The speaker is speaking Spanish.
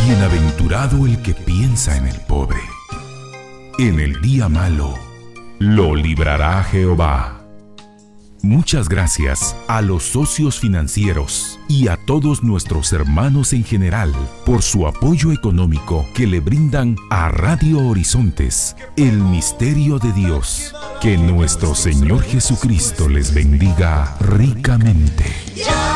Bienaventurado el que piensa en el pobre. En el día malo, lo librará Jehová. Muchas gracias a los socios financieros y a todos nuestros hermanos en general por su apoyo económico que le brindan a Radio Horizontes, el misterio de Dios. Que nuestro Señor Jesucristo les bendiga ricamente.